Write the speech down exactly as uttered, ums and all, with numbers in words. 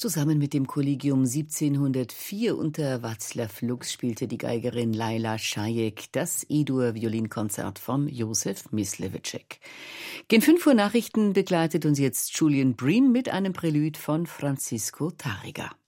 Zusammen mit dem Kollegium siebzehnhundertvier unter Václav Lux spielte die Geigerin Laila Šajek das E-Dur-Violinkonzert von Josef Mysliveček. Gen fünf Uhr Nachrichten begleitet uns jetzt Julian Bream mit einem Prälud von Francisco Tárrega.